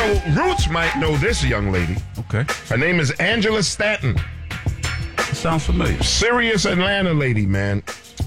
So Roots might know this young lady. Okay. Her name is Angela Stanton. Sounds familiar. Serious Atlanta lady, man.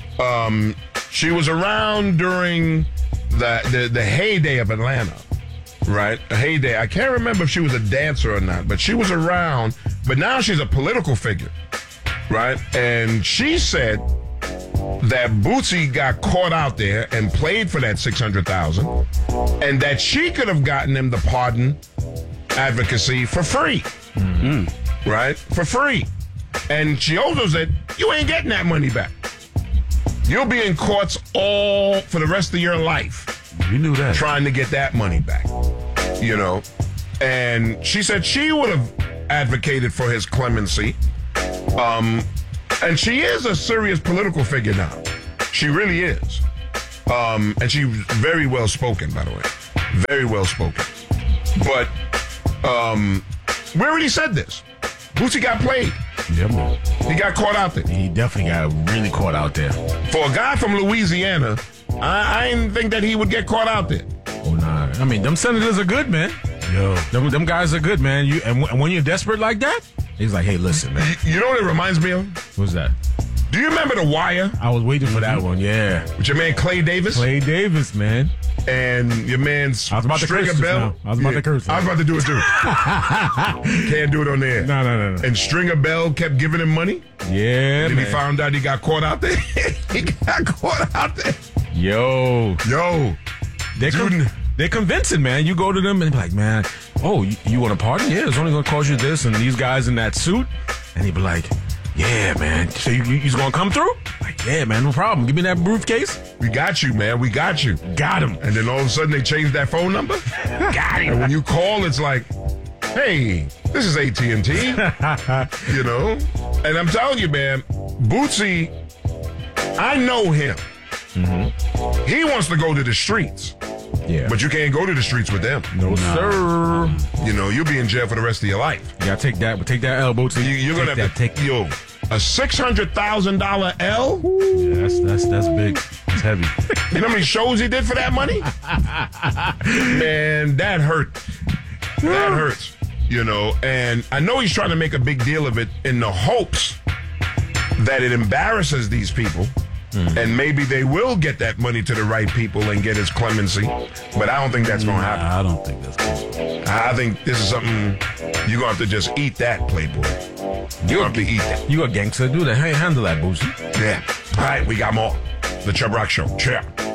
She was around during the heyday of Atlanta, right? A heyday. I can't remember if she was a dancer or not, but she was around. But now she's a political figure, right? And she said that Bootsy got caught out there and played for that $600,000, and that she could have gotten him the pardon advocacy for free, right? For free. And she also said, you ain't getting that money back. You'll be in courts all for the rest of your life. You knew that. Trying to get that money back, you know. And she said she would have advocated for his clemency. And she is a serious political figure now. She really is. And she's very well spoken, by the way. Very well spoken. But we already said this. Bootsy got played. Yeah, man. He got caught out there. He definitely got really caught out there. For a guy from Louisiana, I didn't think that he would get caught out there. Oh, nah. I mean, them senators are good, man. Yo. Them guys are good, man. And when you're desperate like that, he's like, hey, listen, man. You know what it reminds me of? What's that? Do you remember The Wire? I was waiting for that one, yeah. With your man Clay Davis? Clay Davis, man. And your man I was about to curse Bell. I was about to curse. I was about to do it too. Can't do it on the air. No. And Stringer Bell kept giving him money. Yeah, and man. he found out he got caught out there. He got caught out there. Yo. They're convincing, man. You go to them and be like, man, oh, you want a party? Yeah, it's only going to cost you this. And these guys in that suit. And he'd be like, yeah, man. So you's going to come through? Like, yeah, man, no problem. Give me that briefcase. We got you, man. We got you. Got him. And then all of a sudden they changed that phone number. Got him. And when you call, it's like, hey, this is AT&T. You know? And I'm telling you, man, Bootsy, I know him. Mm-hmm. He wants to go to the streets. Yeah. But you can't go to the streets with them. No, sir. You know, you'll be in jail for the rest of your life. You gotta take that elbow to You're going to have to take a $600,000 L? Yeah, that's big. That's heavy. You know how many shows he did for that money? Man, that hurt. That hurts. You know, and I know he's trying to make a big deal of it in the hopes that it embarrasses these people. And maybe they will get that money to the right people and get his clemency. But I don't think that's going to happen. I don't think that's going to happen. I think this is something you're going to have to just eat that, Playboy. You're going to have to eat that. You a gangster. Do that. Hey, handle that, Boosie. Yeah. All right, we got more. The Chubb Rock Show. Cheer.